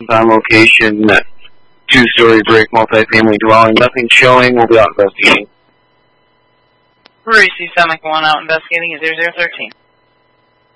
on location, two-story brick multifamily dwelling. Nothing showing. We'll be out investigating. Receive 7 1 out investigating at 0013.